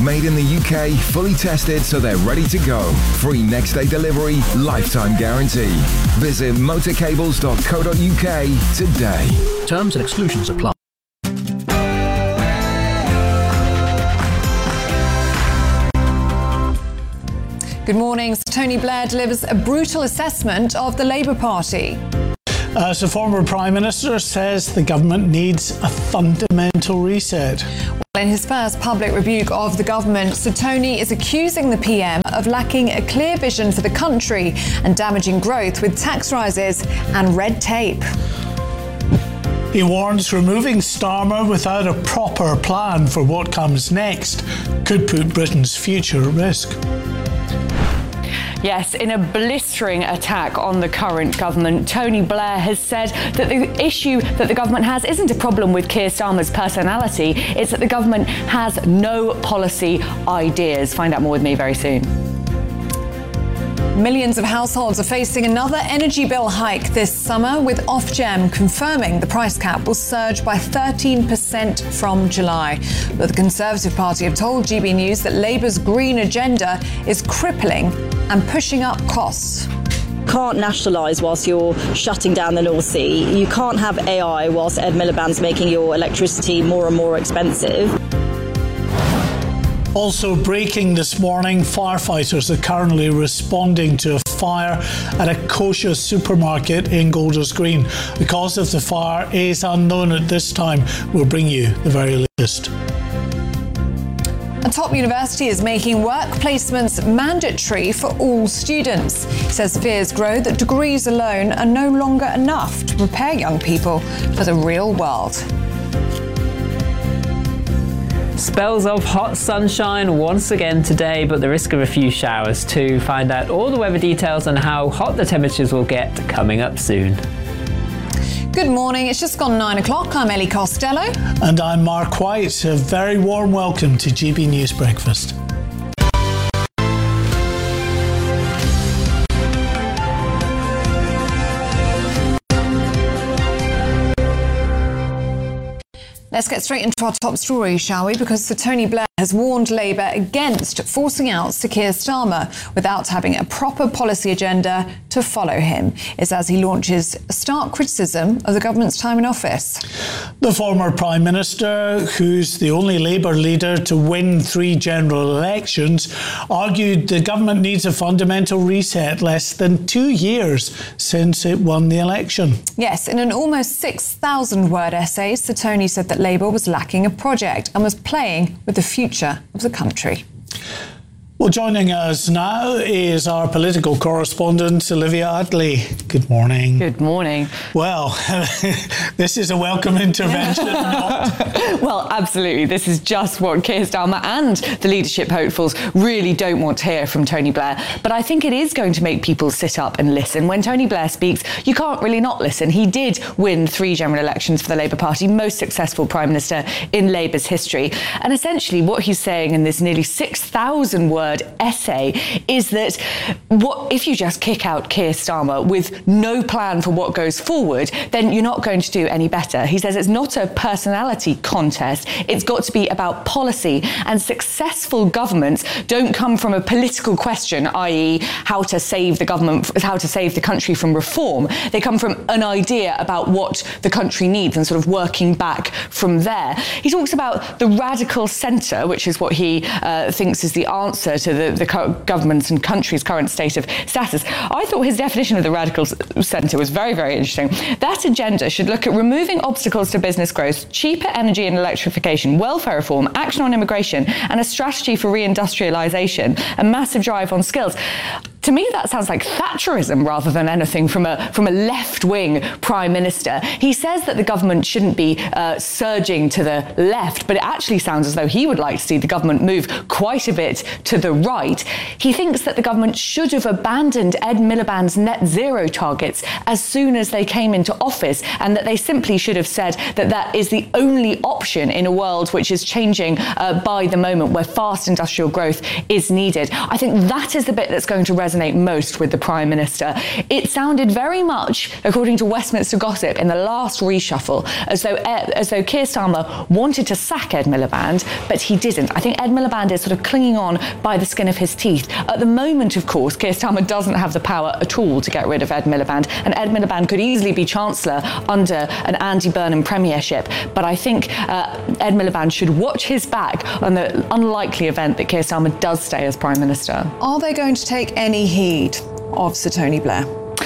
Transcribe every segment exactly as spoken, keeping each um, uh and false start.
Made in the U K, fully tested so they're ready to go. Free next day delivery, lifetime guarantee. Visit motorcables dot co dot U K today. Terms and exclusions apply. Good morning. Tony Blair delivers a brutal assessment of the Labour Party. As the former Prime Minister says, the government needs a fundamental reset. In his first public rebuke of the government, Sir Tony is accusing the P M of lacking a clear vision for the country and damaging growth with tax rises and red tape. He warns removing Starmer without a proper plan for what comes next could put Britain's future at risk. Yes, in a blistering attack on the current government, Tony Blair has said that the issue that the government has isn't a problem with Keir Starmer's personality, it's that the government has no policy ideas. Find out more with me very soon. Millions of households are facing another energy bill hike this summer, with Ofgem confirming the price cap will surge by thirteen percent from July. But the Conservative Party have told G B News that Labour's green agenda is crippling and pushing up costs. Can't nationalise whilst you're shutting down the North Sea. You can't have A I whilst Ed Miliband's making your electricity more and more expensive. Also breaking this morning, firefighters are currently responding to a fire at a kosher supermarket in Golders Green. The cause of the fire is unknown at this time. We'll bring you the very latest. A top university is making work placements mandatory for all students. It says fears grow that degrees alone are no longer enough to prepare young people for the real world. Spells of hot sunshine once again today, but the risk of a few showers too. Find out all the weather details and how hot the temperatures will get coming up soon. Good morning. It's just gone nine o'clock. I'm Ellie Costello. And I'm Mark White. A very warm welcome to G B News Breakfast. Let's get straight into our top story, shall we? Because Sir Tony Blair has warned Labour against forcing out Sir Keir Starmer without having a proper policy agenda to follow him. It's as he launches stark criticism of the government's time in office. The former Prime Minister, who's the only Labour leader to win three general elections, argued the government needs a fundamental reset less than two years since it won the election. Yes, in an almost six thousand word essay, Sir Tony said that Labour was lacking a project and was playing with the future of the country. Well, joining us now is our political correspondent, Olivia Atley. Good morning. Good morning. Well, this is a welcome intervention. Well, absolutely. This is just what Keir Starmer and the leadership hopefuls really don't want to hear from Tony Blair. But I think it is going to make people sit up and listen. When Tony Blair speaks, you can't really not listen. He did win three general elections for the Labour Party, most successful Prime Minister in Labour's history. And essentially what he's saying in this nearly six thousand word essay is that what if you just kick out Keir Starmer with no plan for what goes forward, then you're not going to do any better. He says it's not a personality contest. It's got to be about policy, and successful governments don't come from a political question, that is how to save the government, how to save the country from reform. They come from an idea about what the country needs and sort of working back from there. He talks about the radical centre, which is what he uh, thinks is the answer to the, the government's and country's current state of status. I thought his definition of the radical centre was very, very interesting. That agenda should look at removing obstacles to business growth, cheaper energy and electrification, welfare reform, action on immigration, and a strategy for reindustrialisation, a massive drive on skills. To me, that sounds like Thatcherism rather than anything from a from a left-wing Prime Minister. He says that the government shouldn't be uh, surging to the left, but it actually sounds as though he would like to see the government move quite a bit to the right. He thinks that the government should have abandoned Ed Miliband's net zero targets as soon as they came into office, and that they simply should have said that that is the only option in a world which is changing uh, by the moment, where fast industrial growth is needed. I think that is the bit that's going to resonate resonate most with the Prime Minister. It sounded very much, according to Westminster Gossip, in the last reshuffle, as though as though Keir Starmer wanted to sack Ed Miliband, but he didn't. I think Ed Miliband is sort of clinging on by the skin of his teeth. At the moment, of course, Keir Starmer doesn't have the power at all to get rid of Ed Miliband, and Ed Miliband could easily be Chancellor under an Andy Burnham premiership. But I think uh, Ed Miliband should watch his back on the unlikely event that Keir Starmer does stay as Prime Minister. Are they going to take any heed of Sir Tony Blair?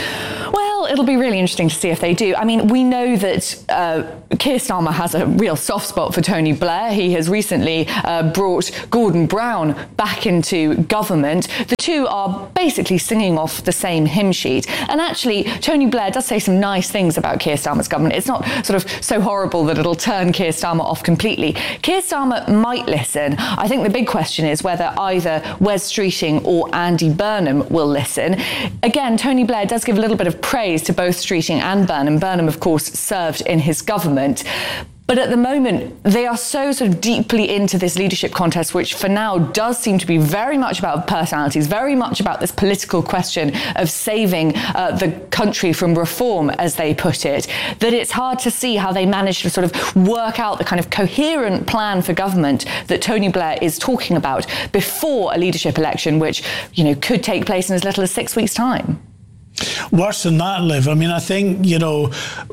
Well, it'll be really interesting to see if they do. I mean, we know that uh, Keir Starmer has a real soft spot for Tony Blair. He has recently uh, brought Gordon Brown back into government. The two are basically singing off the same hymn sheet. And actually, Tony Blair does say some nice things about Keir Starmer's government. It's not sort of so horrible that it'll turn Keir Starmer off completely. Keir Starmer might listen. I think the big question is whether either Wes Streeting or Andy Burnham will listen. Again, Tony Blair does give a little bit of praise to both Streeting and Burnham. Burnham, of course, served in his government. But at the moment, they are so sort of deeply into this leadership contest, which for now does seem to be very much about personalities, very much about this political question of saving uh, the country from reform, as they put it, that it's hard to see how they manage to sort of work out the kind of coherent plan for government that Tony Blair is talking about before a leadership election, which, you know, could take place in as little as six weeks' time. Worse than that, Liv. I mean, I think, you know,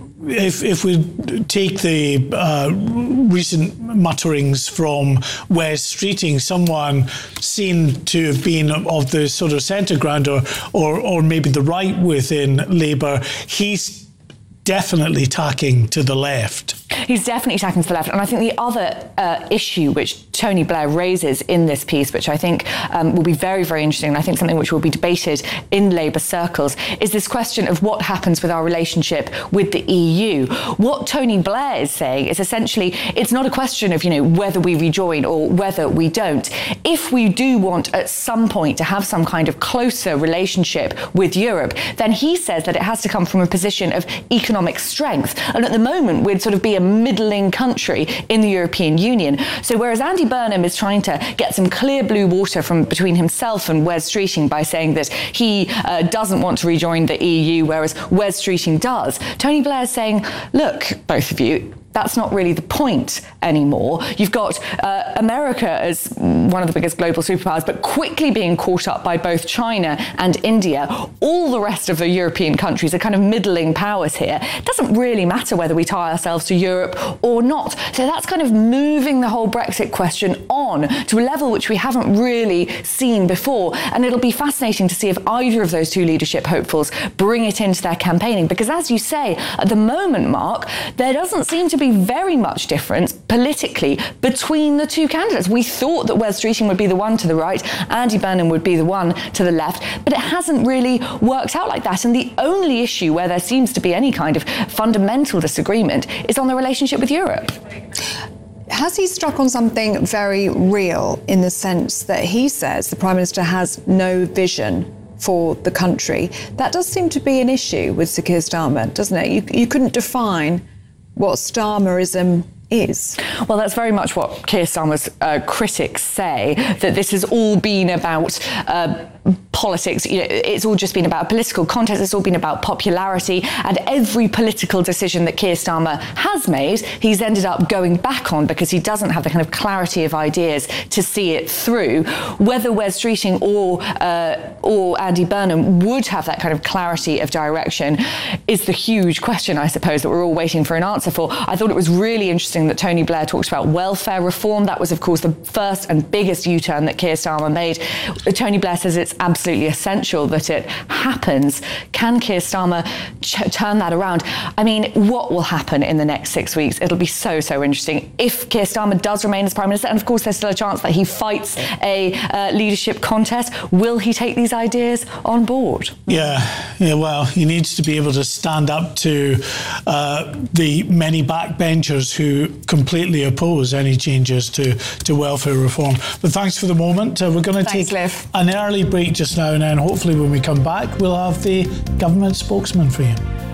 if if we take the uh, recent mutterings from Wes Streeting, someone seen to have been of the sort of centre ground or, or, or maybe the right within Labour, he's definitely tacking to the left. He's definitely tacking to the left. And I think the other uh, issue which Tony Blair raises in this piece, which I think um, will be very, very interesting, and I think something which will be debated in Labour circles, is this question of what happens with our relationship with the E U. What Tony Blair is saying is essentially it's not a question of, you know, whether we rejoin or whether we don't. If we do want at some point to have some kind of closer relationship with Europe, then he says that it has to come from a position of economic strength. And at the moment, we'd sort of be a middling country in the European Union. So whereas Andy Burnham is trying to get some clear blue water from between himself and Wes Streeting by saying that he uh, doesn't want to rejoin the E U, whereas Wes Streeting does, Tony Blair is saying, look, both of you, that's not really the point anymore. You've got uh, America as one of the biggest global superpowers, but quickly being caught up by both China and India. All the rest of the European countries are kind of middling powers here. It doesn't really matter whether we tie ourselves to Europe or not. So that's kind of moving the whole Brexit question on to a level which we haven't really seen before. And it'll be fascinating to see if either of those two leadership hopefuls bring it into their campaigning. Because as you say, at the moment, Mark, there doesn't seem to be very much difference politically between the two candidates. We thought that Wes Streeting would be the one to the right, Andy Burnham would be the one to the left, but it hasn't really worked out like that. And the only issue where there seems to be any kind of fundamental disagreement is on the relationship with Europe. Has he struck on something very real in the sense that he says the Prime Minister has no vision for the country? That does seem to be an issue with Sir Keir Starmer, doesn't it? You, you couldn't define what Starmerism is. Well, that's very much what Keir Starmer's uh, critics say, that this has all been about uh, politics. You know, it's all just been about political contest. It's all been about popularity. And every political decision that Keir Starmer has made, he's ended up going back on because he doesn't have the kind of clarity of ideas to see it through. Whether Wes Streeting or uh, or Andy Burnham would have that kind of clarity of direction is the huge question, I suppose, that we're all waiting for an answer for. I thought it was really interesting that Tony Blair talks about welfare reform. That was, of course, the first and biggest U-turn that Keir Starmer made. Tony Blair says it's absolutely essential that it happens. Can Keir Starmer ch- turn that around? I mean, what will happen in the next six weeks? It'll be so, so interesting. If Keir Starmer does remain as Prime Minister, and of course there's still a chance that he fights a uh, leadership contest, will he take these ideas on board? Yeah, yeah. Well, he needs to be able to stand up to uh, the many backbenchers who completely oppose any changes to, to welfare reform. But thanks for the moment. Uh, we're going to take Liv. an early break just now, and then hopefully when we come back, we'll have the government spokesman for you.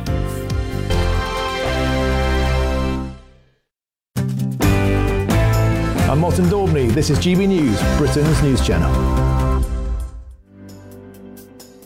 I'm Martin Daubney. This is G B News, Britain's news channel.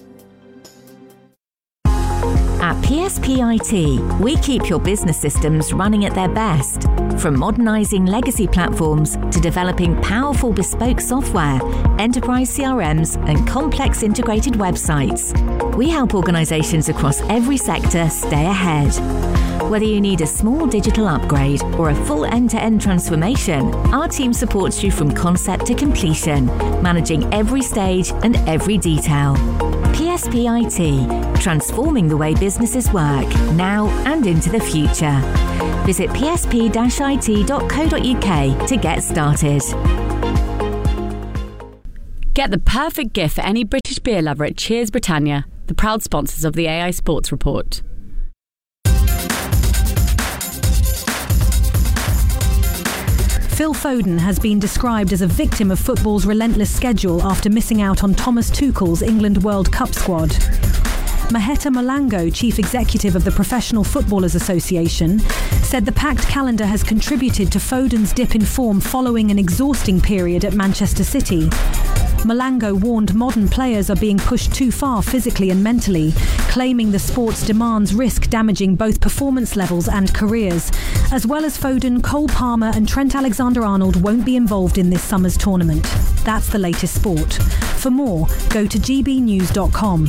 P S P I T, we keep your business systems running at their best. From modernising legacy platforms to developing powerful bespoke software, enterprise C R Ms and complex integrated websites, we help organisations across every sector stay ahead. Whether you need a small digital upgrade or a full end-to-end transformation, our team supports you from concept to completion, managing every stage and every detail. P S P I T, transforming the way businesses work, now and into the future. Visit p s p dash i t dot co dot u k to get started. Get the perfect gift for any British beer lover at Cheers Britannia, the proud sponsors of the A I Sports Report. Phil Foden has been described as a victim of football's relentless schedule after missing out on Thomas Tuchel's England World Cup squad. Maheta Molango, chief executive of the Professional Footballers Association, said the packed calendar has contributed to Foden's dip in form following an exhausting period at Manchester City. Molango warned modern players are being pushed too far physically and mentally, claiming the sport's demands risk damaging both performance levels and careers. As well as Foden, Cole Palmer and Trent Alexander-Arnold won't be involved in this summer's tournament. That's the latest sport. For more, go to g b news dot com.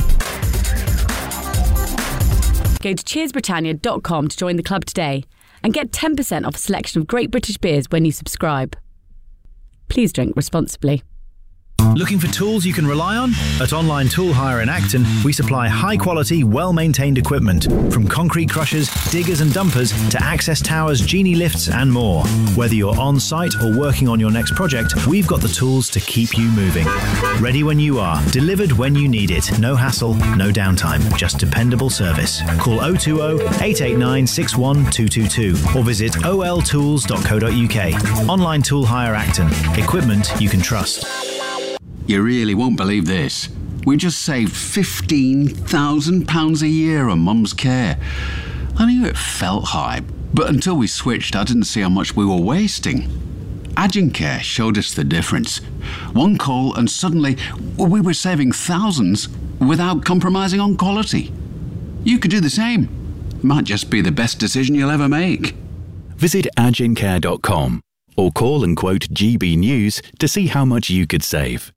Go to cheers britannia dot com to join the club today and get ten percent off a selection of great British beers when you subscribe. Please drink responsibly. Looking for tools you can rely on? At Online Tool Hire in Acton, we supply high-quality, well-maintained equipment, from concrete crushers, diggers and dumpers to access towers, genie lifts and more. Whether you're on-site or working on your next project, we've got the tools to keep you moving. Ready when you are, delivered when you need it. No hassle, no downtime, just dependable service. Call oh two oh, eight eight nine, six one two two two or visit o l tools dot co dot u k. Online Tool Hire Acton. Equipment you can trust. You really won't believe this. We just saved fifteen thousand pounds a year on Mum's care. I knew it felt high, but until we switched, I didn't see how much we were wasting. Agencare showed us the difference. One call and suddenly we were saving thousands without compromising on quality. You could do the same. Might just be the best decision you'll ever make. Visit agencare dot com or call and quote G B News to see how much you could save.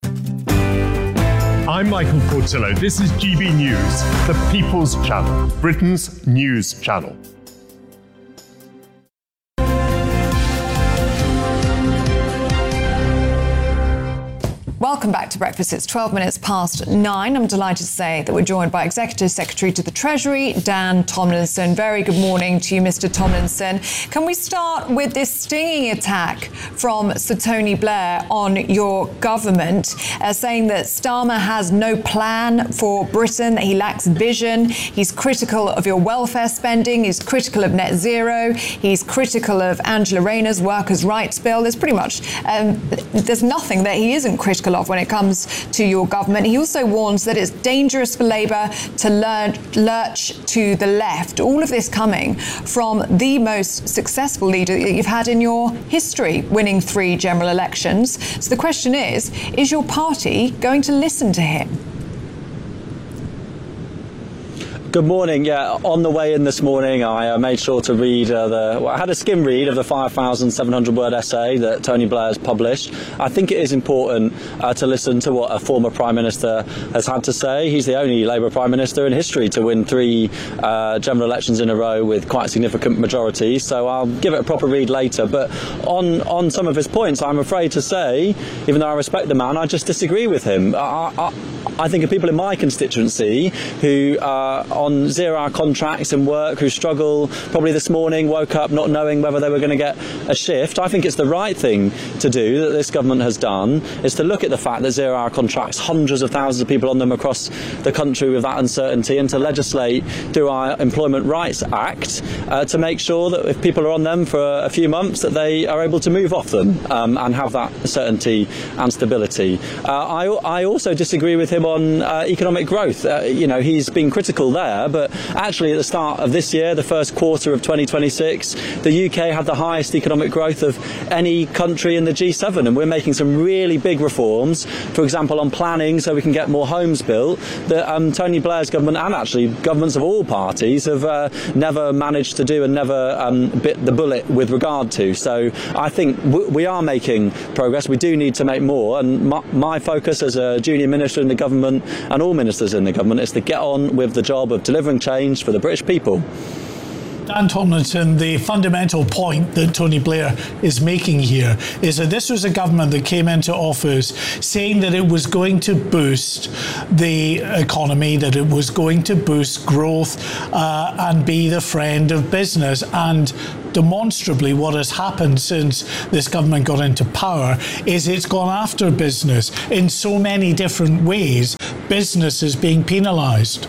I'm Michael Portillo. This is G B News, the People's Channel, Britain's news channel. Welcome back to Breakfast. It's twelve minutes past nine. I'm delighted to say that we're joined by Executive Secretary to the Treasury, Dan Tomlinson. Very good morning to you, Mister Tomlinson. Can we start with this stinging attack from Sir Tony Blair on your government, uh, saying that Starmer has no plan for Britain, that he lacks vision. He's critical of your welfare spending. He's critical of net zero. He's critical of Angela Rayner's workers' rights bill. There's pretty much, um, there's nothing that he isn't critical of when it comes to your government. He also warns that it's dangerous for Labour to lur- lurch to the left. All of this coming from the most successful leader that you've had in your history, winning three general elections. So the question is, is your party going to listen to him? Good morning. Yeah, on the way in this morning, I uh, made sure to read uh, the. Well, I had a skim read of the five thousand seven hundred word essay that Tony Blair has published. I think it is important uh, to listen to what a former Prime Minister has had to say. He's the only Labour Prime Minister in history to win three uh, general elections in a row with quite significant majorities. So I'll give it a proper read later. But on on some of his points, I'm afraid to say, even though I respect the man, I just disagree with him. I, I, I think of people in my constituency who are on zero-hour contracts and work, who struggle, probably this morning woke up not knowing whether they were going to get a shift. I think it's the right thing to do, that this government has done, is to look at the fact that zero-hour contracts, hundreds of thousands of people on them across the country with that uncertainty, and to legislate through our Employment Rights Act uh, to make sure that if people are on them for a few months, that they are able to move off them um, and have that certainty and stability. Uh, I, I also disagree with him on uh, economic growth. Uh, you know, he's been critical there there, but actually at the start of this year, the first quarter of twenty twenty-six, the U K had the highest economic growth of any country in the G seven, and we're making some really big reforms, for example on planning so we can get more homes built, that um, Tony Blair's government and actually governments of all parties have uh, never managed to do and never um, bit the bullet with regard to. So I think w- we are making progress. We do need to make more, and my, my focus as a junior minister in the government and all ministers in the government is to get on with the job of delivering change for the British people. Dan Tomlinson, the fundamental point that Tony Blair is making here is that this was a government that came into office saying that it was going to boost the economy, that it was going to boost growth uh, and be the friend of business. And demonstrably what has happened since this government got into power is it's gone after business in so many different ways. Business is being penalised.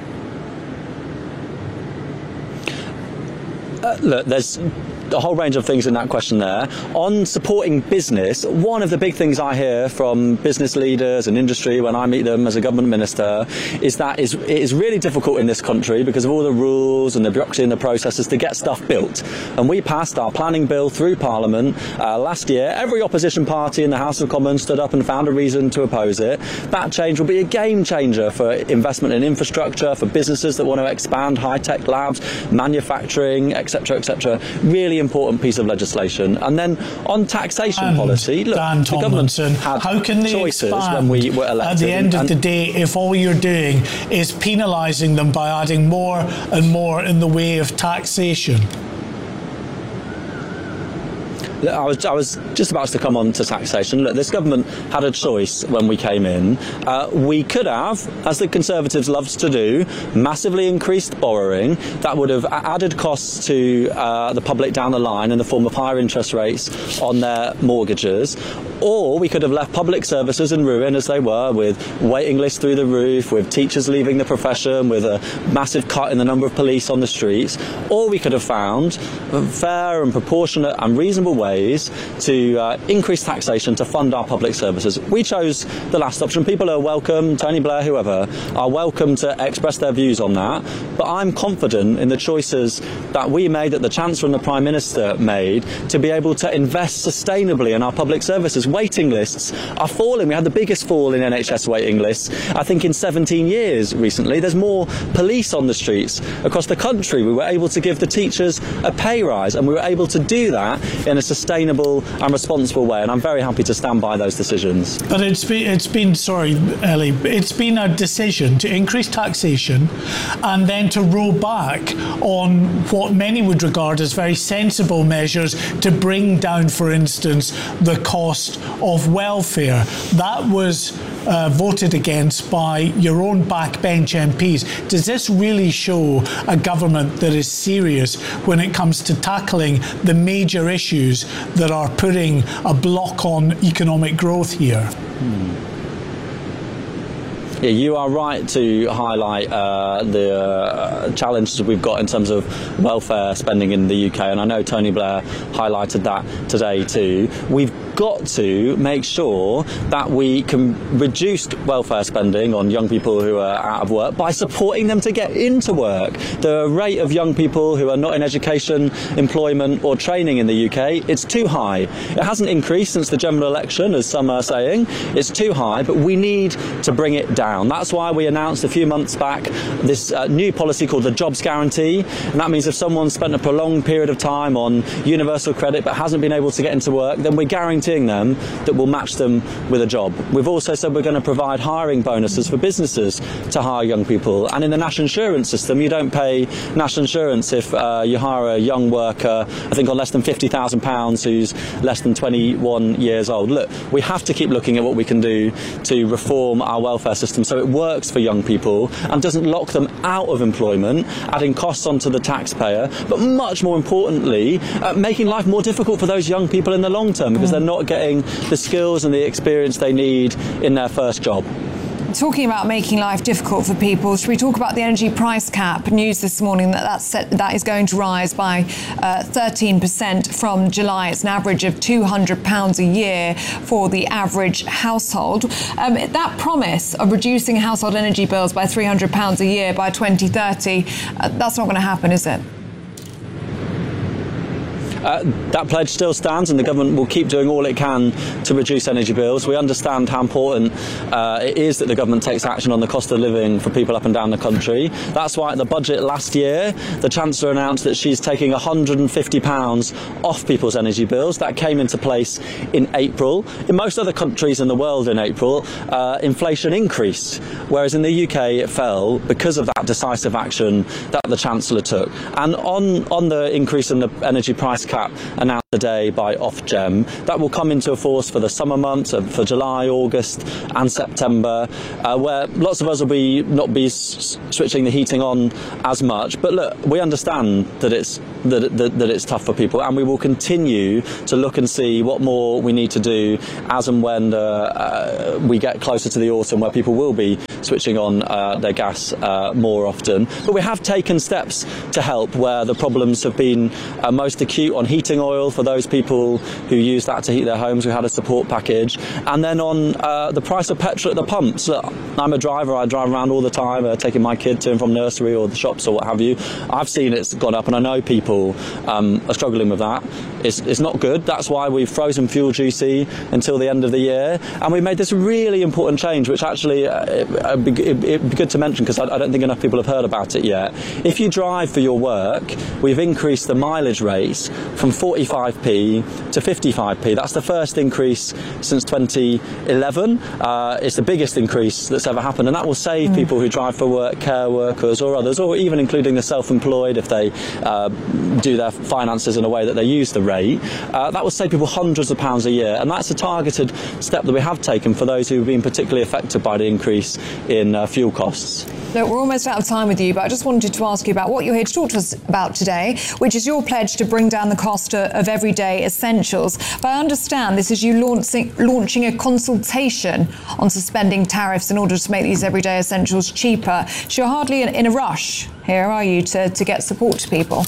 Uh, look, there's a whole range of things in that question there. On supporting business, one of the big things I hear from business leaders and industry when I meet them as a government minister is that is, it is really difficult in this country because of all the rules and the bureaucracy and the processes to get stuff built. And we passed our planning bill through Parliament uh, last year. Every opposition party in the House of Commons stood up and found a reason to oppose it. That change will be a game changer for investment in infrastructure, for businesses that want to expand high-tech labs, manufacturing, et cetera, et cetera. Really important piece of legislation. And then on taxation and policy, look, Dan the government Tomlinson, had how can they choices expand when we were elected. At the end of the day, if all you're doing is penalising them by adding more and more in the way of taxation? I was, I was just about to come on to taxation. Look, this government had a choice when we came in. Uh, we could have, as the Conservatives loved to do, massively increased borrowing. That would have added costs to uh, the public down the line in the form of higher interest rates on their mortgages. Or we could have left public services in ruin as they were, with waiting lists through the roof, with teachers leaving the profession, with a massive cut in the number of police on the streets. Or we could have found fair and proportionate and reasonable ways to uh, increase taxation to fund our public services. We chose the last option. People are welcome, Tony Blair, whoever, are welcome to express their views on that. But I'm confident in the choices that we made, that the Chancellor and the Prime Minister made, to be able to invest sustainably in our public services. Waiting lists are falling. We had the biggest fall in N H S waiting lists, I think, in seventeen years recently. There's more police on the streets across the country. We were able to give the teachers a pay rise, and we were able to do that in a sustainable and responsible way, and I'm very happy to stand by those decisions. But it's been, it's been sorry, Ellie, it's been a decision to increase taxation and then to roll back on what many would regard as very sensible measures to bring down, for instance, the cost of welfare. That was uh, voted against by your own backbench M Ps. Does this really show a government that is serious when it comes to tackling the major issues that are putting a block on economic growth here? Hmm. Yeah, you are right to highlight uh, the uh, challenges we've got in terms of welfare spending in the U K, and I know Tony Blair highlighted that today too. We've got to make sure that we can reduce welfare spending on young people who are out of work by supporting them to get into work. The rate of young people who are not in education, employment or training in the U K, it's too high. It hasn't increased since the general election, as some are saying. It's too high, but we need to bring it down. That's why we announced a few months back this uh, new policy called the Jobs Guarantee, and that means if someone's spent a prolonged period of time on universal credit but hasn't been able to get into work, then we're guaranteeing them that we'll match them with a job. We've also said we're going to provide hiring bonuses for businesses to hire young people, and in the national insurance system you don't pay national insurance if uh, you hire a young worker, I think on less than fifty thousand pounds, who's less than twenty-one years old. Look, we have to keep looking at what we can do to reform our welfare system so it works for young people and doesn't lock them out of employment, adding costs onto the taxpayer, but much more importantly, uh, making life more difficult for those young people in the long term because they're not getting the skills and the experience they need in their first job. talking about making life difficult for people, should we talk about the energy price cap? News this morning that that's set, that is going to rise by uh, thirteen percent from July. It's an average of two hundred pounds a year for the average household. Um, that promise of reducing household energy bills by three hundred pounds a year by twenty thirty, uh, that's not going to happen, is it? Uh, that pledge still stands, and the government will keep doing all it can to reduce energy bills. We understand how important uh, it is that the government takes action on the cost of living for people up and down the country. That's why at the budget last year, the Chancellor announced that she's taking one hundred and fifty pounds off people's energy bills. That came into place in April. In most other countries in the world in April, uh, inflation increased, whereas in the U K it fell because of that decisive action that the Chancellor took. And on, on the increase in the energy price cap announced today by Ofgem, that will come into force for the summer months, for July, August and September, uh, where lots of us will be not be s- switching the heating on as much. But look, we understand that it's that, that, that it's tough for people, and we will continue to look and see what more we need to do as and when the, uh, we get closer to the autumn, where people will be switching on uh, their gas uh, more often. But we have taken steps to help where the problems have been uh, most acute. On heating oil for those people who use that to heat their homes, we had a support package. And then on uh, the price of petrol at the pumps. Look, I'm a driver, I drive around all the time, uh, taking my kid to and from nursery or the shops or what have you. I've seen it's gone up, and I know people um, are struggling with that. It's, it's not good. That's why we've frozen fuel duty until the end of the year. And we made this really important change, which actually uh, it, it'd, be, it'd be good to mention, because I, I don't think enough people have heard about it yet. If you drive for your work, we've increased the mileage rates from forty-five p to fifty-five p. That's the first increase since twenty eleven. Uh, it's the biggest increase that's ever happened, and that will save mm. people who drive for work, care workers or others, or even including the self-employed if they uh, do their finances in a way that they use the rate. Uh, that will save people hundreds of pounds a year, and that's a targeted step that we have taken for those who have been particularly affected by the increase in uh, fuel costs. Look, we're almost out of time with you, but I just wanted to ask you about what you're here to talk to us about today, which is your pledge to bring down the cost of everyday essentials. But I understand this is you launching, launching a consultation on suspending tariffs in order to make these everyday essentials cheaper. So you're hardly in, in a rush here, are you, to, to get support to people?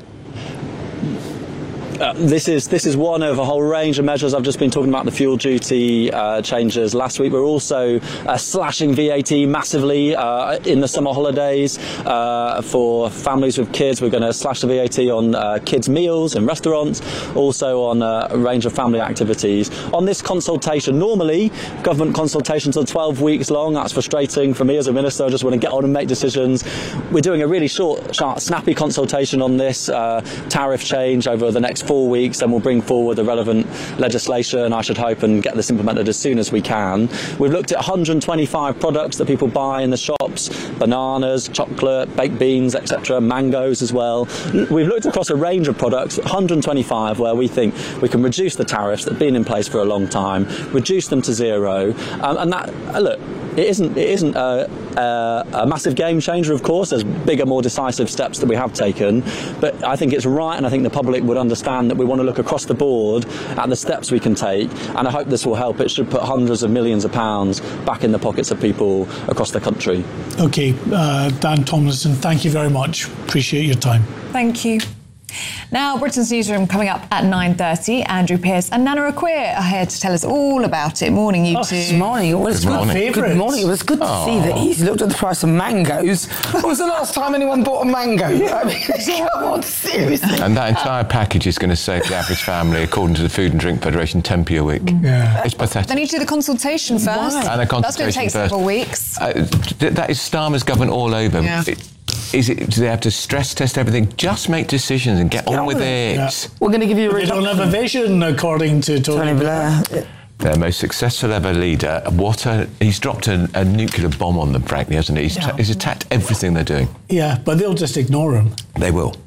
Uh, this is this is one of a whole range of measures. I've just been talking about the fuel duty uh, changes last week. We're also uh, slashing V A T massively uh, in the summer holidays uh, for families with kids. We're going to slash the V A T on uh, kids' meals in restaurants, also on uh, a range of family activities. On this consultation, normally government consultations are twelve weeks long. That's frustrating for me as a minister. I just want to get on and make decisions. We're doing a really short, sharp, snappy consultation on this uh, tariff change over the next four weeks, then we'll bring forward the relevant legislation, I should hope, and get this implemented as soon as we can. We've looked at one hundred twenty-five products that people buy in the shops: bananas, chocolate, baked beans, et cetera, mangoes as well. We've looked across a range of products, one hundred twenty-five, where we think we can reduce the tariffs that have been in place for a long time, reduce them to zero, um, and that, uh, look, it isn't, it isn't a, a, a massive game changer, of course. There's bigger, more decisive steps that we have taken, but I think it's right, and I think the public would understand that we want to look across the board at the steps we can take, and I hope this will help. It should put hundreds of millions of pounds back in the pockets of people across the country. OK, uh, Dan Tomlinson, thank you very much. Appreciate your time. Thank you. Now, Britain's Newsroom coming up at nine thirty. Andrew Pearce and Nana Akua are here to tell us all about it. Morning, you oh, two. Good morning. It was good good, morning. good morning. It was good to oh. see that he's looked at the price of mangoes. When was the last time anyone bought a mango? I mean, come on, seriously. And that entire package is going to save the average family, according to the Food and Drink Federation, ten p a week. Yeah. It's pathetic. They need to do the consultation first. Why? And a consultation That's going to take first. several weeks. Uh, that is Starmer's government all over. Yeah. It, Is it? Do they have to stress test everything? Just make decisions and get, get on, on with it. Yeah. We're going to give you a They don't have a vision, according to Tony, Tony Blair. Blair. Their most successful ever leader. What a he's dropped a, a nuclear bomb on them, frankly, hasn't he? He's, Yeah. ta- he's attacked everything they're doing. Yeah, but they'll just ignore him. They will.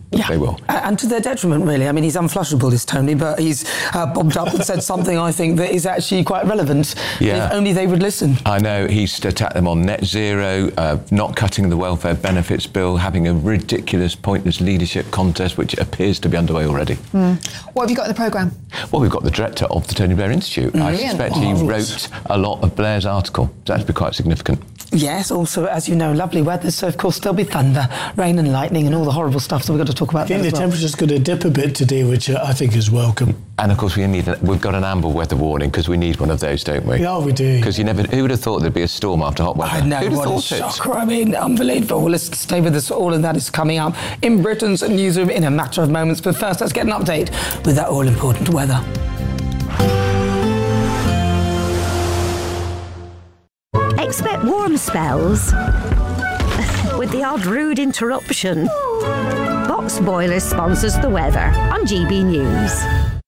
Yeah. They will. And to their detriment, really. I mean, he's unflushable, this Tony, but he's uh, bobbed up and said something, I think, that is actually quite relevant. Yeah. If only they would listen. I know. He's attacked them on net zero, uh, not cutting the welfare benefits bill, having a ridiculous, pointless leadership contest, which appears to be underway already. Mm. What have you got in the programme? Well, we've got the director of the Tony Blair Institute. Mm. I suspect he wrote a lot of Blair's article. That'd be quite significant. Yes, also, as you know, lovely weather, so of course there'll be thunder, rain and lightning and all the horrible stuff, so we've got to talk about I think that the as well. temperature's going to dip a bit today, which uh, I think is welcome. And of course we need, we've got an amber weather warning because we need one of those, don't we? Yeah, we do. Because you never, who would have thought there'd be a storm after hot weather? I know, Who'd have what a thought it? shocker. I mean, unbelievable. Well, let's stay with us. All of that is coming up in Britain's newsroom in a matter of moments. But first, let's get an update with that all-important weather. Expect warm spells with the odd rude interruption. Box Boilers sponsors the weather on G B News.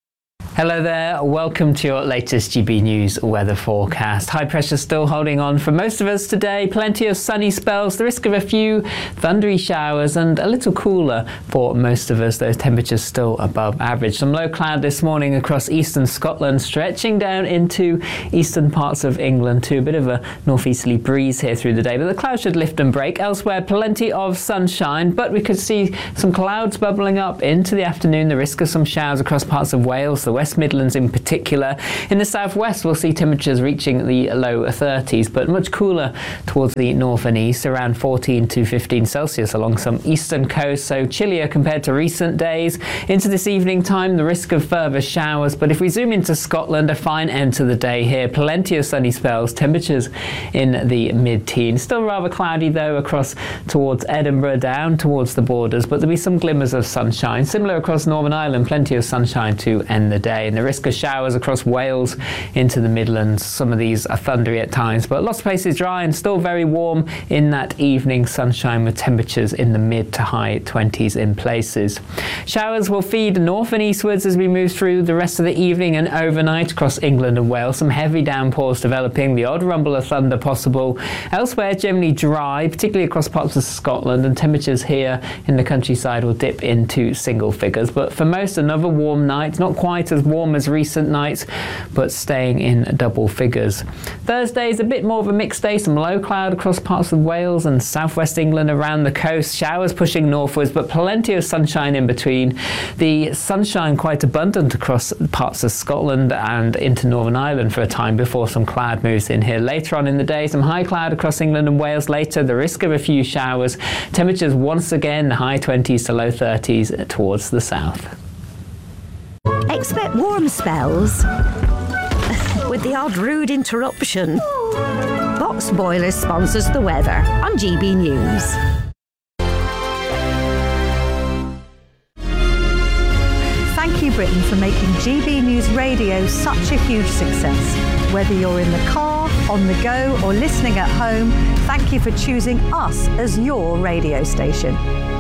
Hello there, welcome to your latest G B News weather forecast. High pressure still holding on for most of us today. Plenty of sunny spells, the risk of a few thundery showers and a little cooler for most of us. Those temperatures still above average. Some low cloud this morning across eastern Scotland, stretching down into eastern parts of England too. A bit of a northeasterly breeze here through the day, but the clouds should lift and break. Elsewhere, plenty of sunshine, but we could see some clouds bubbling up into the afternoon. The risk of some showers across parts of Wales, the West Midlands in particular. In the southwest, we'll see temperatures reaching the low thirties, but much cooler towards the north and east, around fourteen to fifteen Celsius along some eastern coast, so chillier compared to recent days. Into this evening time, the risk of further showers, but if we zoom into Scotland, a fine end to the day here. Plenty of sunny spells, temperatures in the mid-teens. Still rather cloudy though across towards Edinburgh, down towards the borders, but there'll be some glimmers of sunshine. Similar across Northern Ireland, plenty of sunshine to end the day. And the risk of showers across Wales into the Midlands. Some of these are thundery at times, but lots of places dry and still very warm in that evening sunshine with temperatures in the mid to high twenties in places. Showers will feed north and eastwards as we move through the rest of the evening and overnight across England and Wales. Some heavy downpours developing, the odd rumble of thunder possible. Elsewhere, generally dry, particularly across parts of Scotland, and temperatures here in the countryside will dip into single figures. But for most, another warm night, not quite as warm as recent nights, but staying in double figures. Thursday is a bit more of a mixed day, some low cloud across parts of Wales and southwest England around the coast, showers pushing northwards, but plenty of sunshine in between. The sunshine quite abundant across parts of Scotland and into Northern Ireland for a time before some cloud moves in here. Later on in the day, some high cloud across England and Wales later, the risk of a few showers. Temperatures once again high twenties to low thirties towards the south. Expect warm spells with the odd rude interruption. Box Boilers sponsors the weather on G B News. Thank you, Britain, for making G B News Radio such a huge success. Whether you're in the car, on the go, or listening at home, thank you for choosing us as your radio station.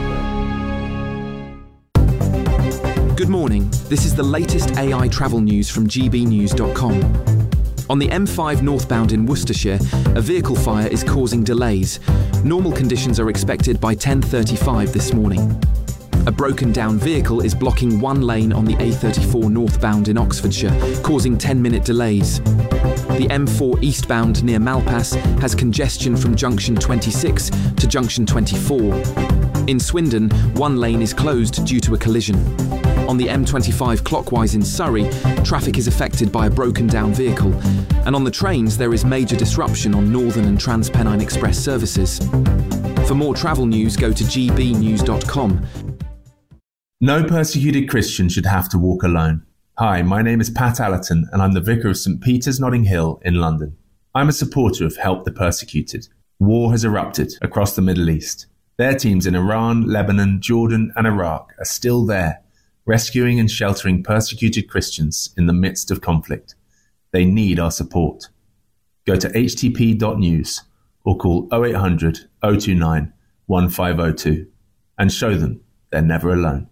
Good morning. This is the latest A I travel news from G B news dot com. On the M five northbound in Worcestershire, a vehicle fire is causing delays. Normal conditions are expected by ten thirty-five this morning. A broken down vehicle is blocking one lane on the A thirty-four northbound in Oxfordshire, causing ten minute delays. The M four eastbound near Malpass has congestion from junction twenty-six to junction twenty-four. In Swindon, one lane is closed due to a collision. On the M twenty-five clockwise in Surrey, traffic is affected by a broken down vehicle. And on the trains, there is major disruption on Northern and TransPennine Express services. For more travel news, go to G B news dot com. No persecuted Christian should have to walk alone. Hi, my name is Pat Allerton and I'm the Vicar of St Peter's Notting Hill in London. I'm a supporter of Help the Persecuted. War has erupted across the Middle East. Their teams in Iran, Lebanon, Jordan and Iraq are still there, rescuing and sheltering persecuted Christians in the midst of conflict. They need our support. Go to h t p dot news or call oh eight hundred, oh two nine, one five oh two and show them they're never alone.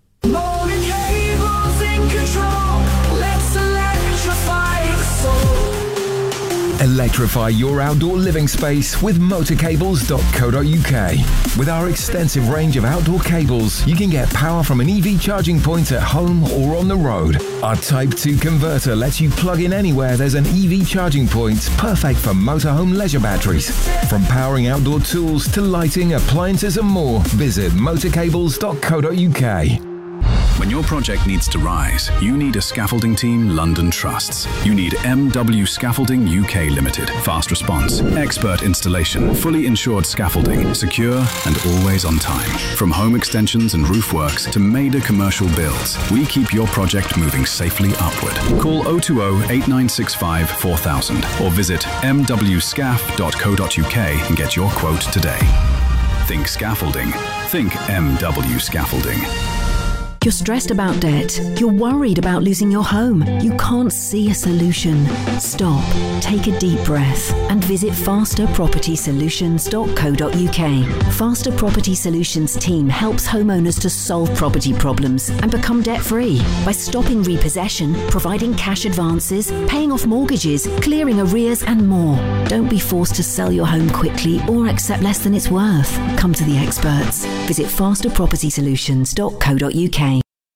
Electrify your outdoor living space with motor cables dot co dot U K. With our extensive range of outdoor cables, you can get power from an E V charging point at home or on the road. Our Type two converter lets you plug in anywhere there's an E V charging point, perfect for motorhome leisure batteries. From powering outdoor tools to lighting, appliances and more, visit motor cables dot co dot U K. When your project needs to rise, you need a scaffolding team London trusts. You need M W Scaffolding U K Limited. Fast response, expert installation, fully insured scaffolding, secure and always on time. From home extensions and roof works to major commercial builds, we keep your project moving safely upward. Call oh two oh, eight nine six five, four thousand or visit m w scaf dot co dot U K and get your quote today. Think scaffolding. Think M W Scaffolding. You're stressed about debt. You're worried about losing your home. You can't see a solution. Stop, take a deep breath and visit faster property solutions dot co dot U K. Faster Property Solutions team helps homeowners to solve property problems and become debt-free by stopping repossession, providing cash advances, paying off mortgages, clearing arrears and more. Don't be forced to sell your home quickly or accept less than it's worth. Come to the experts. Visit faster property solutions dot co dot U K.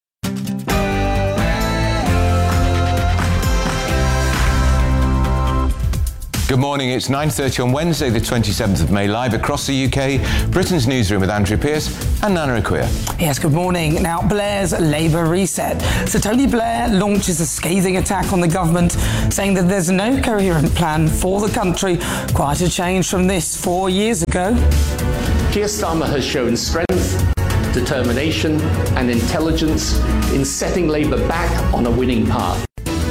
Good morning, it's nine thirty on Wednesday the twenty-seventh of May, live across the U K, Britain's newsroom with Andrew Pearce and Nana Akua. Yes, good morning. Now, Blair's Labour reset. So Tony Blair launches a scathing attack on the government, saying that there's no coherent plan for the country. Quite a change from this four years ago. Keir Starmer has shown strength, determination and intelligence in setting Labour back on a winning path.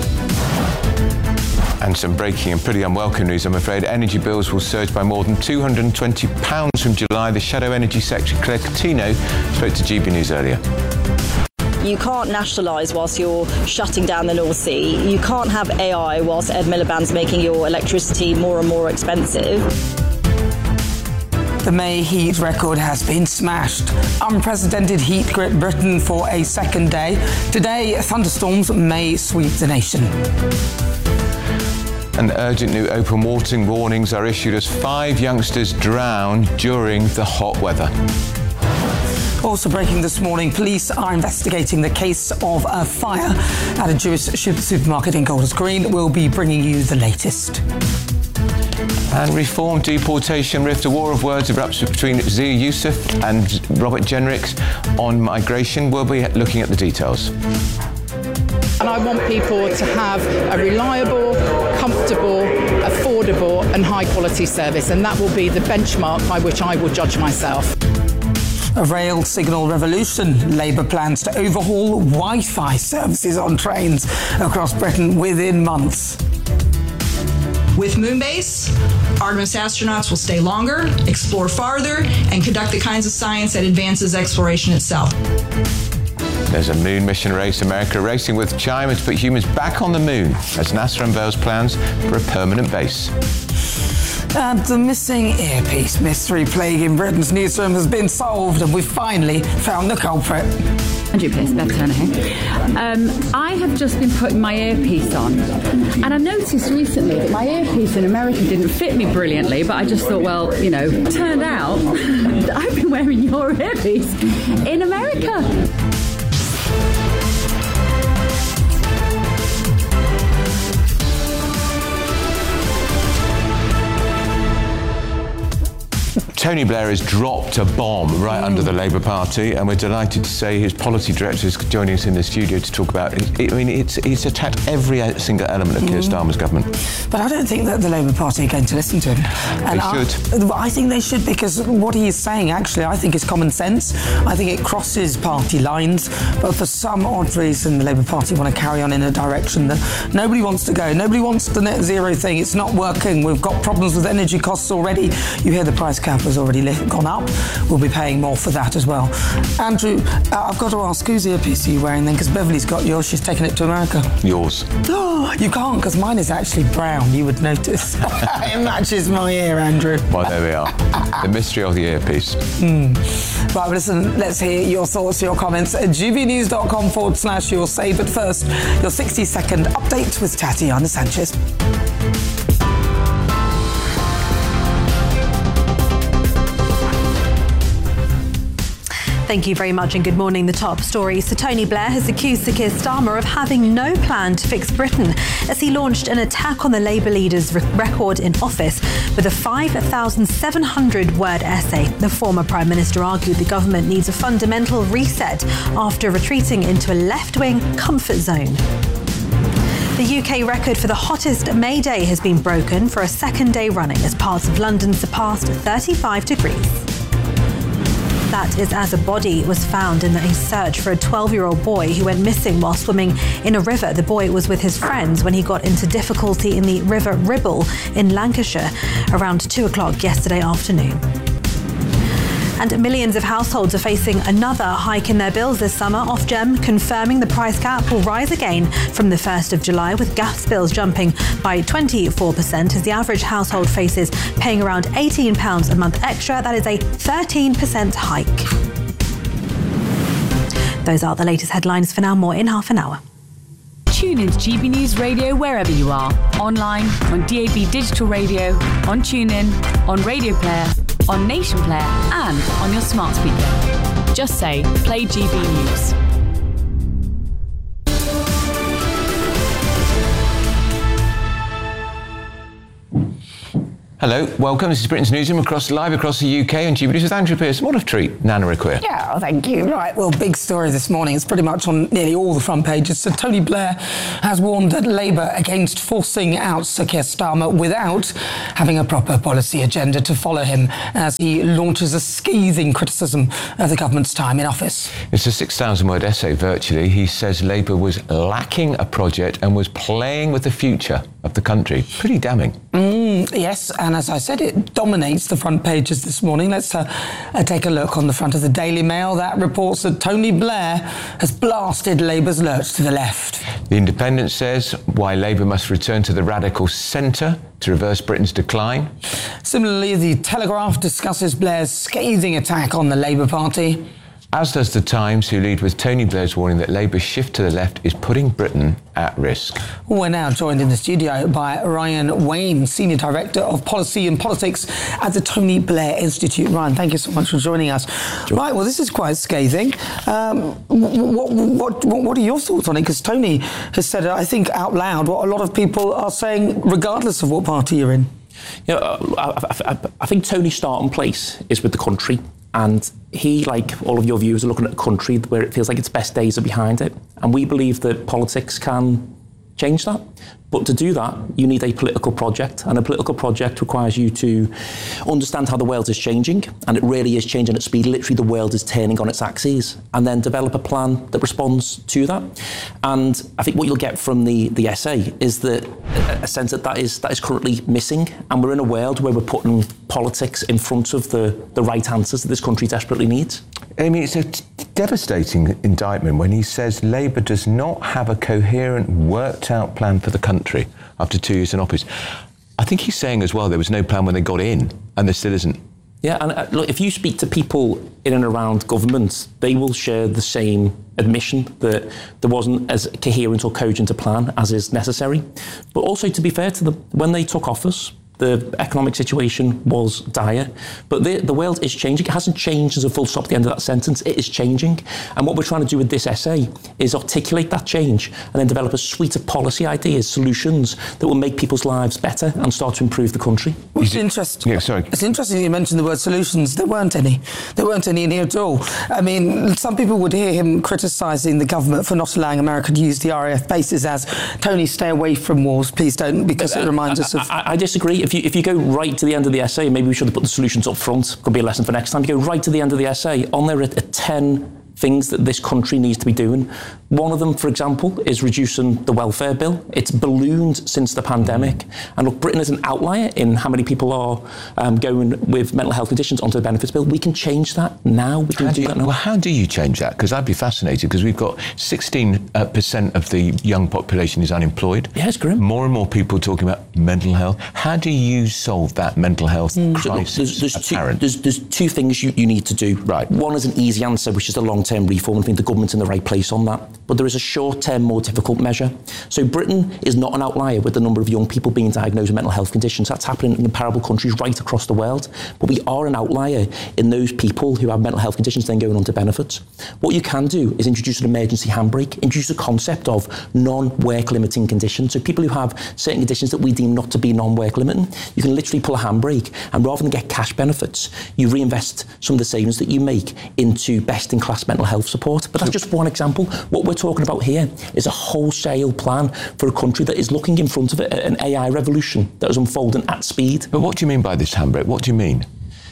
And some breaking and pretty unwelcome news, I'm afraid. Energy bills will surge by more than two hundred and twenty pounds from July. The Shadow Energy Secretary Claire Coutinho spoke to G B News earlier. You can't nationalise whilst you're shutting down the North Sea. You can't have A I whilst Ed Miliband's making your electricity more and more expensive. The May heat record has been smashed. Unprecedented heat gripped Britain for a second day. Today, thunderstorms may sweep the nation. And urgent new open watering warnings are issued as five youngsters drowned during the hot weather. Also breaking this morning, police are investigating the case of a fire at a Jewish supermarket in Golders Green. We'll be bringing you the latest. And reform deportation rift, a war of words erupts between Zia Youssef and Robert Jenrick on migration. We'll be looking at the details. And I want people to have a reliable, comfortable, affordable and high quality service, and that will be the benchmark by which I will judge myself. A rail signal revolution. Labour plans to overhaul Wi-Fi services on trains across Britain within months. With Moonbase, Artemis astronauts will stay longer, explore farther, and conduct the kinds of science that advances exploration itself. There's a moon mission race. America racing with China to put humans back on the moon as NASA unveils plans for a permanent base. And the missing earpiece mystery plaguing Britain's newsroom has been solved, and we've finally found the culprit. Andrew Pearce, Beth Turner here. Um, I have just been putting my earpiece on, and I noticed recently that my earpiece in America didn't fit me brilliantly, but I just thought, well, you know, turned out I've been wearing your earpiece in America. Tony Blair has dropped a bomb right mm. under the Labour Party, and we're delighted to say his policy director is joining us in the studio to talk about it. I mean, it's, it's attacked every single element of Keir mm. Starmer's government. But I don't think that the Labour Party are going to listen to him. And they should. I, I think they should, because what he is saying, actually, I think is common sense. I think it crosses party lines, but for some odd reason, the Labour Party want to carry on in a direction that nobody wants to go. Nobody wants the net zero thing. It's not working. We've got problems with energy costs already. You hear the price cap has already gone up. We'll be paying more for that as well. Andrew, uh, I've got to ask, whose earpiece are you wearing then? Because Beverly's got yours. She's taken it to America. Yours. Oh, you can't, because mine is actually brown. You would notice. It matches my ear, Andrew. Well, there we are. The mystery of the earpiece. Mm. Right, well, listen, let's hear your thoughts, your comments at gbnews.com forward slash your say. But first, your sixty second update with Tatiana Sanchez. Thank you very much and good morning. The top story. Sir Tony Blair has accused Sir Keir Starmer of having no plan to fix Britain as he launched an attack on the Labour leader's re- record in office with a five thousand seven hundred word essay. The former Prime Minister argued the government needs a fundamental reset after retreating into a left-wing comfort zone. The U K record for the hottest May day has been broken for a second day running as parts of London surpassed thirty-five degrees. That is as a body was found in a search for a twelve-year-old boy who went missing while swimming in a river. The boy was with his friends when he got into difficulty in the River Ribble in Lancashire around two o'clock yesterday afternoon. And millions of households are facing another hike in their bills this summer. Ofgem confirming the price cap will rise again from the first of July, with gas bills jumping by twenty-four percent as the average household faces paying around eighteen pounds a month extra. That is a thirteen percent hike. Those are the latest headlines for now. More in half an hour. Tune into G B News Radio wherever you are. Online, on D A B Digital Radio, on TuneIn, on Radio Player, on Nation Player and on your smart speaker. Just say, play G B News. Hello, welcome. This is Britain's Newsroom across live across the U K and G B News with Andrew Pearce. What a treat, Nana Requia. Yeah, thank you. Right, well, big story this morning. It's pretty much on nearly all the front pages. So Tony Blair has warned that Labour against forcing out Sir Keir Starmer without having a proper policy agenda to follow him as he launches a scathing criticism of the government's time in office. It's a six thousand word essay virtually. He says Labour was lacking a project and was playing with the future of the country. Pretty damning. Mm, yes, and as I said, it dominates the front pages this morning. Let's uh, uh, take a look on the front of the Daily Mail. That reports that Tony Blair has blasted Labour's lurch to the left. The Independent says why Labour must return to the radical centre to reverse Britain's decline. Similarly, the Telegraph discusses Blair's scathing attack on the Labour Party. As does the Times, who lead with Tony Blair's warning that Labour's shift to the left is putting Britain at risk. We're now joined in the studio by Ryan Wayne, Senior Director of Policy and Politics at the Tony Blair Institute. Ryan, thank you so much for joining us. Sure. Right, well, this is quite scathing. Um, what, what, what, what are your thoughts on it? Because Tony has said, I think, out loud what a lot of people are saying, regardless of what party you're in. You know, I, I, I think Tony's starting place is with the country. And he, like all of your viewers, are looking at a country where it feels like its best days are behind it. And we believe that politics can change that. But to do that, you need a political project. And a political project requires you to understand how the world is changing. And it really is changing at speed. Literally, the world is turning on its axes. And then develop a plan that responds to that. And I think what you'll get from the, the essay is that a sense that that is, that is currently missing. And we're in a world where we're putting politics in front of the, the right answers that this country desperately needs. I mean, it's a t- devastating indictment when he says Labour does not have a coherent, worked-out plan for the country after two years in office. I think he's saying as well there was no plan when they got in, and there still isn't. Yeah, and uh, look, if you speak to people in and around government, they will share the same admission that there wasn't as coherent or cogent a plan as is necessary. But also, to be fair to them, when they took office, the economic situation was dire, but the, the world is changing. It hasn't changed as a full stop at the end of that sentence. It is changing. And what we're trying to do with this essay is articulate that change and then develop a suite of policy ideas, solutions that will make people's lives better and start to improve the country. Well, it's interesting. Yeah, sorry. It's interesting you mentioned the word solutions. There weren't any. There weren't any in here at all. I mean, some people would hear him criticising the government for not allowing America to use the R A F bases as, Tony, stay away from wars, please don't, because it reminds I, us of... I, I disagree. If you, if you go right to the end of the essay, maybe we should have put the solutions up front. Could be a lesson for next time. You go right to the end of the essay. On there are ten things that this country needs to be doing. One of them, for example, is reducing the welfare bill. It's ballooned since the pandemic. And look, Britain is an outlier in how many people are um, going with mental health conditions onto the benefits bill. We can change that now. We can how do, do you, that now. Well, how do you change that? Because I'd be fascinated, because we've got sixteen percent of the young population is unemployed. Yeah, it's grim. More and more people talking about mental health. How do you solve that mental health mm. crisis? So look, there's, there's, two, there's, there's two things you, you need to do. Right. One is an easy answer, which is a long long-term reform. I think the government's in the right place on that. But there is a short-term, more difficult measure. So Britain is not an outlier with the number of young people being diagnosed with mental health conditions. That's happening in comparable countries right across the world. But we are an outlier in those people who have mental health conditions then going on to benefits. What you can do is introduce an emergency handbrake, introduce a concept of non-work limiting conditions. So people who have certain conditions that we deem not to be non-work limiting, you can literally pull a handbrake, and rather than get cash benefits, you reinvest some of the savings that you make into best-in-class mental health support. But that's just one example. What we're talking about here is a wholesale plan for a country that is looking in front of it at an A I revolution that is unfolding at speed. But what do you mean by this handbrake? What do you mean?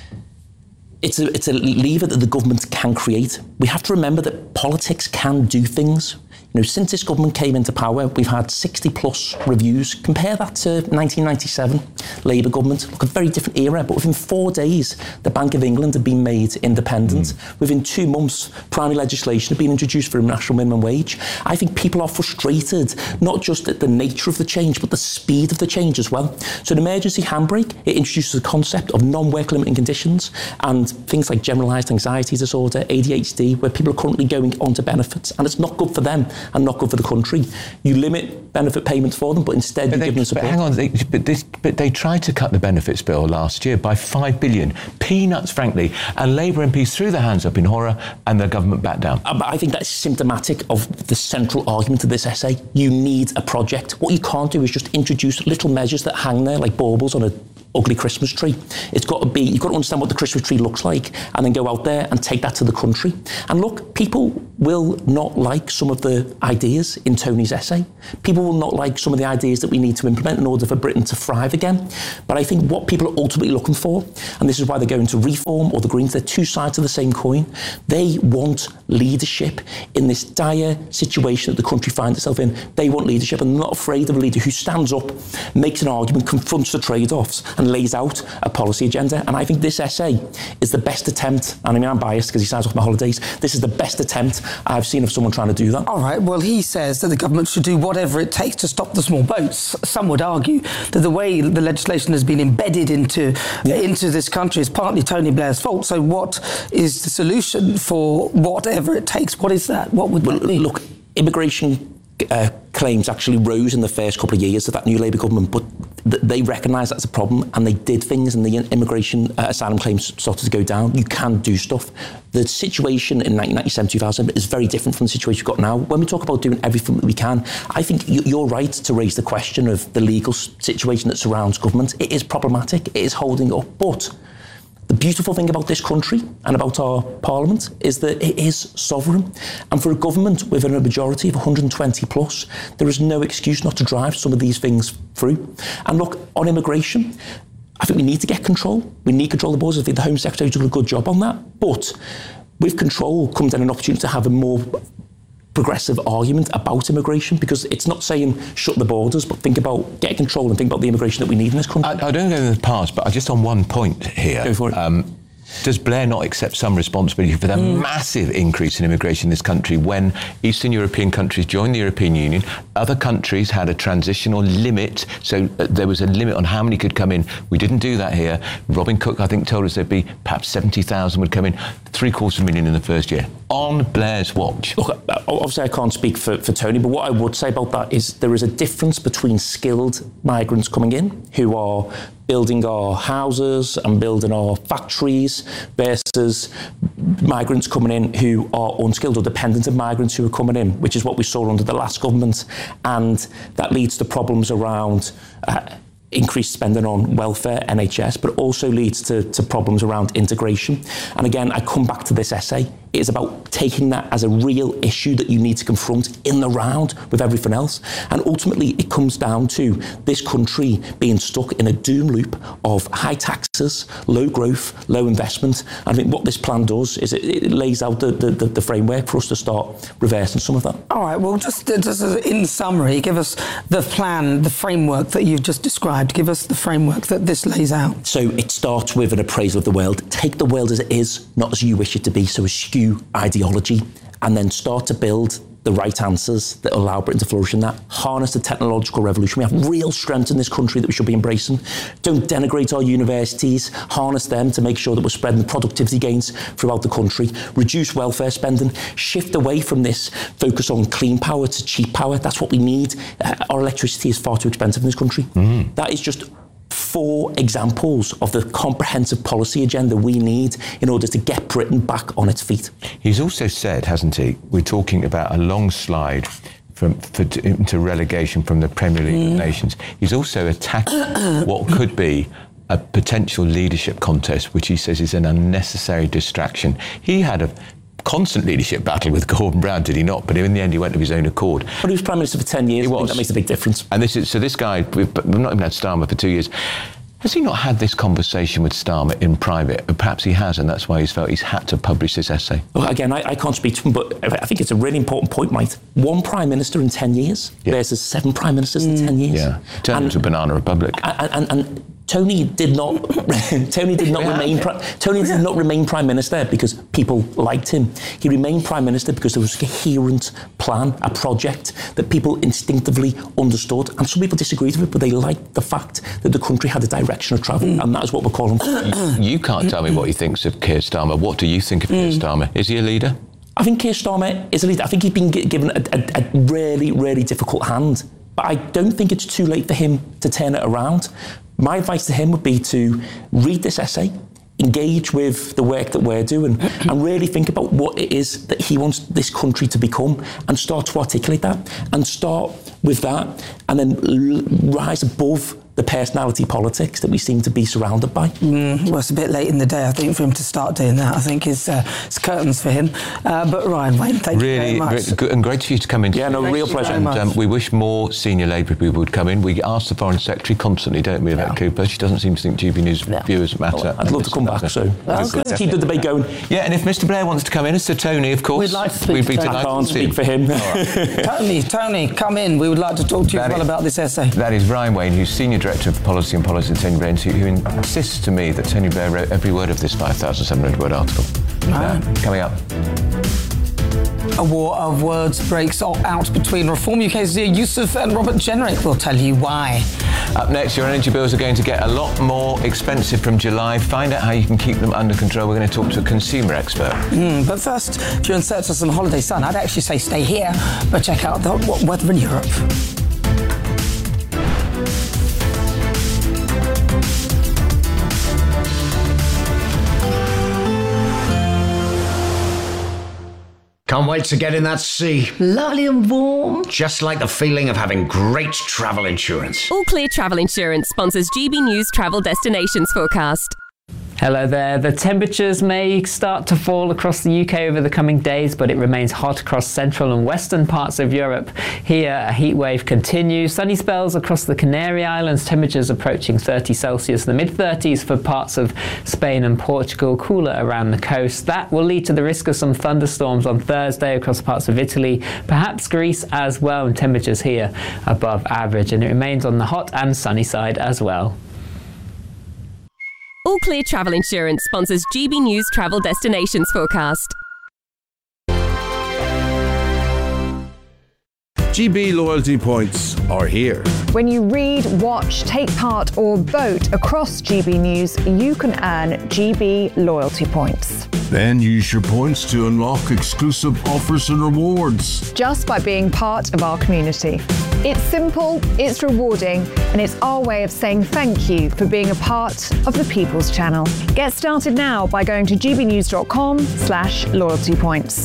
It's a, it's a lever that the government can create. We have to remember that politics can do things. You know, since this government came into power, we've had sixty plus reviews. Compare that to nineteen ninety-seven, Labour government. Look, a very different era, but within four days, the Bank of England had been made independent. Mm. Within two months, primary legislation had been introduced for a national minimum wage. I think people are frustrated, not just at the nature of the change, but the speed of the change as well. So an emergency handbrake, it introduces a concept of non-work limiting conditions and things like generalised anxiety disorder, A D H D, where people are currently going on to benefits, and it's not good for them and not good for the country. You limit benefit payments for them, but instead but you they, give them support. But hang on, they, but, this, but they tried to cut the benefits bill last year by five billion. Peanuts, frankly. And Labour M Ps threw their hands up in horror and the government backed down. Uh, but I think that's symptomatic of the central argument of this essay. You need a project. What you can't do is just introduce little measures that hang there like baubles on a ugly Christmas tree. It's got to be, you've got to understand what the Christmas tree looks like and then go out there and take that to the country. And look, people will not like some of the ideas in Tony's essay. People will not like some of the ideas that we need to implement in order for Britain to thrive again. But I think what people are ultimately looking for, and this is why they're going to Reform or the Greens, they're two sides of the same coin. They want leadership in this dire situation that the country finds itself in. They want leadership, and they're not afraid of a leader who stands up, makes an argument, confronts the trade-offs, and lays out a policy agenda. And I think this essay is the best attempt, and I mean I'm biased because he signs off my holidays, this is the best attempt I've seen of someone trying to do that. All right, well he says that the government should do whatever it takes to stop the small boats. Some would argue that the way the legislation has been embedded into, yeah. into this country is partly Tony Blair's fault. So what is the solution for whatever it takes? What is that? What would well, that be? Look, immigration uh, claims actually rose in the first couple of years of that new Labour government, but th- they recognised that's a problem and they did things, and the immigration uh, asylum claims started to go down. You can do stuff. The situation in nineteen ninety-seven, two thousand is very different from the situation we've got now. When we talk about doing everything that we can, I think you're right to raise the question of the legal situation that surrounds government. It is problematic, it is holding up, but the beautiful thing about this country and about our parliament is that it is sovereign. And for a government with a majority of one hundred twenty plus, there is no excuse not to drive some of these things through. And look, on immigration, I think we need to get control. We need control of the borders. I think the Home Secretary did a good job on that. But with control comes then an opportunity to have a more progressive argument about immigration, because it's not saying shut the borders, but think about getting control and think about the immigration that we need in this country. I, I don't go in the past, but just on one point here. Go for it. Um, Does Blair not accept some responsibility for the mm. massive increase in immigration in this country when Eastern European countries joined the European Union? Other countries had a transitional limit, so uh, there was a limit on how many could come in. We didn't do that here. Robin Cook, I think, told us there'd be perhaps seventy thousand would come in, three quarters of a million in the first year, on Blair's watch. Look, obviously I can't speak for, for Tony, but what I would say about that is there is a difference between skilled migrants coming in who are building our houses and building our factories versus migrants coming in who are unskilled, or dependent of migrants who are coming in, which is what we saw under the last government. And that leads to problems around uh, increased spending on welfare, N H S, but also leads to, to problems around integration. And again, I come back to this essay. It is about taking that as a real issue that you need to confront in the round with everything else. And ultimately, it comes down to this country being stuck in a doom loop of high taxes, low growth, low investment. And I think what this plan does is it, it lays out the, the, the framework for us to start reversing some of that. All right, well, just, just in summary, give us the plan, the framework that you've just described. Give us the framework that this lays out. So it starts with an appraisal of the world. Take the world as it is, not as you wish it to be, so eschew ideology, and then start to build the right answers that allow Britain to flourish in that. Harness the technological revolution. We have real strength in this country that we should be embracing. Don't denigrate our universities. Harness them to make sure that we're spreading the productivity gains throughout the country. Reduce welfare spending. Shift away from this focus on clean power to cheap power. That's what we need. Uh, our electricity is far too expensive in this country. Mm. That is just four examples of the comprehensive policy agenda we need in order to get Britain back on its feet. He's also said, hasn't he, we're talking about a long slide from for, into relegation from the Premier League mm. of Nations. He's also attacked what could be a potential leadership contest, which he says is an unnecessary distraction. He had a constant leadership battle with Gordon Brown, did he not? But in the end, he went of his own accord. But he was Prime Minister for ten years. He I think was. that makes a big difference. And this is so. This guy, we've, we've not even had Starmer for two years. Has he not had this conversation with Starmer in private? Or perhaps he has, and that's why he's felt he's had to publish this essay. Well, again, I, I can't speak to him, but I think it's a really important point, Mike. One Prime Minister in ten years yeah. versus seven Prime Ministers mm. in ten years. Yeah, turned into a banana republic. And, and, and Tony did not. Tony did not yeah. remain. Tony did not remain Prime Minister because people liked him. He remained Prime Minister because there was a coherent plan, a project that people instinctively understood, and some people disagreed with it, but they liked the fact that the country had a direction of travel, mm. and that is what we're calling for. You, you can't tell me what he thinks of Keir Starmer. What do you think of mm. Keir Starmer? Is he a leader? I think Keir Starmer is a leader. I think he's been given a, a, a really, really difficult hand, but I don't think it's too late for him to turn it around. My advice to him would be to read this essay, engage with the work that we're doing, and really think about what it is that he wants this country to become, and start to articulate that, and start with that, and then l- rise above the personality politics that we seem to be surrounded by. Mm, well, it's a bit late in the day, I think, for him to start doing that. I think it's, uh, it's curtains for him. Uh, but Ryan Wayne, thank really, you very much. Really good and great for you to come in. Yeah, no, thank real pleasure. And um, we wish more senior Labour people would come in. We ask the Foreign Secretary constantly, don't we, about yeah. Cooper. She doesn't seem to think G B News yeah. viewers matter. Well, I'd love to come back, so let's keep the debate going. Yeah, and if Mister Blair wants to come in, Sir Tony, of course. We'd like to speak we'd to be Tony. I can't speak for him. Right. Tony, Tony, come in. We would like to talk to you that as well is, about this essay. That is Ryan Wayne, who's Senior Director of Policy and Policy at Tony Blair, who insists to me that Tony Blair wrote every word of this five thousand seven hundred word article. Right. Uh, coming up. A war of words breaks out between Reform U K's Zia Youssef and Robert Jenrick. We'll tell you why. Up next, your energy bills are going to get a lot more expensive from July. Find out how you can keep them under control. We're going to talk to a consumer expert. Mm, but first, if you're in search of some holiday sun, I'd actually say stay here, but check out the what weather in Europe. Can't wait to get in that sea. Lovely and warm. Just like the feeling of having great travel insurance. All Clear Travel Insurance sponsors G B News Travel Destinations Forecast. Hello there. The temperatures may start to fall across the U K over the coming days, but it remains hot across central and western parts of Europe. Here, a heat wave continues. Sunny spells across the Canary Islands, temperatures approaching thirty Celsius, the mid-thirties for parts of Spain and Portugal, cooler around the coast. That will lead to the risk of some thunderstorms on Thursday across parts of Italy, perhaps Greece as well, and temperatures here above average. And it remains on the hot and sunny side as well. All Clear Travel Insurance sponsors G B News Travel Destinations Forecast. G B loyalty points are here. When you read, watch, take part or vote across G B News, you can earn G B loyalty points. Then use your points to unlock exclusive offers and rewards. Just by being part of our community. It's simple, it's rewarding, and it's our way of saying thank you for being a part of the People's Channel. Get started now by going to gbnews.com slash loyalty points.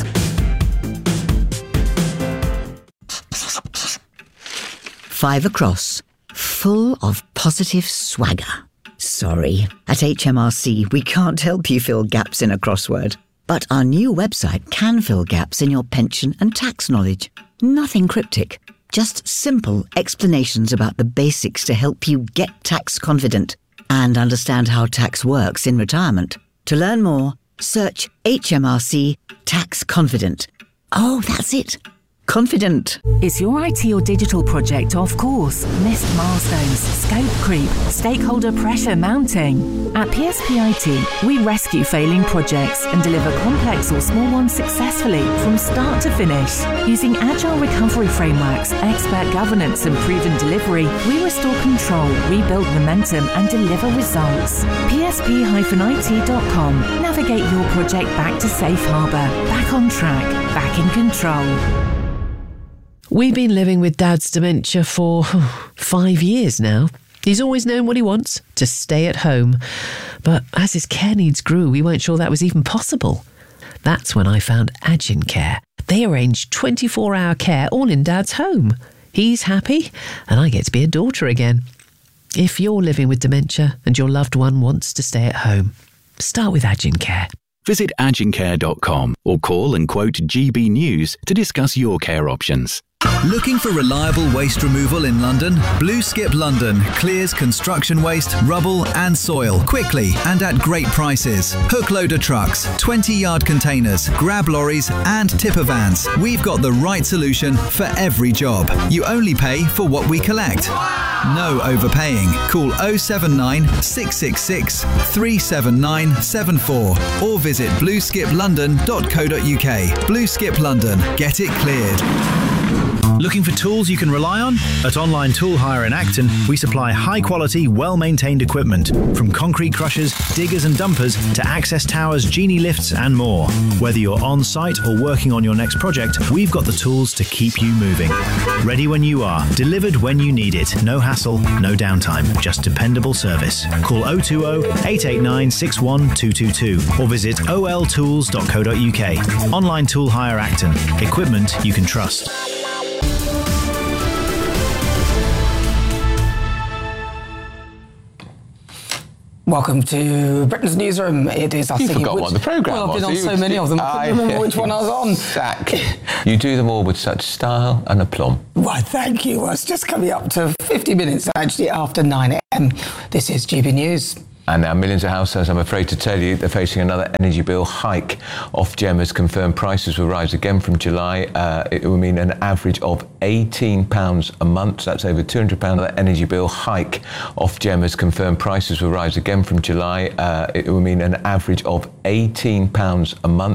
Five across, full of positive swagger. Sorry, at H M R C we can't help you fill gaps in a crossword. But our new website can fill gaps in your pension and tax knowledge. Nothing cryptic, just simple explanations about the basics to help you get tax confident and understand how tax works in retirement. To learn more, search H M R C Tax Confident. Oh, that's it. confident. Is your I T or digital project off course? Missed milestones, scope creep, stakeholder pressure mounting? At P S P I T, we rescue failing projects and deliver complex or small ones successfully from start to finish. Using agile recovery frameworks, expert governance and proven delivery, we restore control, rebuild momentum and deliver results. P S P I T dot com. Navigate your project back to safe harbour, back on track, back in control. We've been living with Dad's dementia for five years now. He's always known what he wants, to stay at home. But as his care needs grew, we weren't sure that was even possible. That's when I found Agin Care. They arrange twenty-four hour care all in Dad's home. He's happy, and I get to be a daughter again. If you're living with dementia and your loved one wants to stay at home, start with Agin Care. Visit agin care dot com or call and quote G B News to discuss your care options. Looking for reliable waste removal in London? Blue Skip London clears construction waste, rubble and soil quickly and at great prices. Hook loader trucks, twenty yard containers, grab lorries and tipper vans. We've got the right solution for every job. You only pay for what we collect. No overpaying. Call oh seven nine, six six six, three seven nine seven four or visit blue skip london dot co dot uk. Blue Skip London. Get it cleared. Looking for tools you can rely on? At Online Tool Hire in Acton, we supply high-quality, well-maintained equipment, from concrete crushers, diggers and dumpers to access towers, genie lifts and more. Whether you're on-site or working on your next project, we've got the tools to keep you moving. Ready when you are, delivered when you need it. No hassle, no downtime, just dependable service. Call oh two oh, eight eight nine, six one two two two or visit o l tools dot co dot uk. Online Tool Hire Acton. Equipment you can trust. Welcome to Britain's Newsroom. It is, I you think... forgot which, what the programme well, was. I've been on so many of them, I couldn't remember which one I was on. Exactly. You do them all with such style and aplomb. Why, thank you. Well, it's just coming up to fifty minutes, actually, after nine a m. This is G B News. And now millions of households, I'm afraid to tell you, they're facing another energy bill hike. Ofgem has confirmed prices will rise again from July. Uh, it will mean an average of eighteen pounds a month. That's over two hundred pounds. Another energy bill hike. Ofgem has confirmed prices will rise again from July. Uh, it will mean an average of eighteen pounds a month.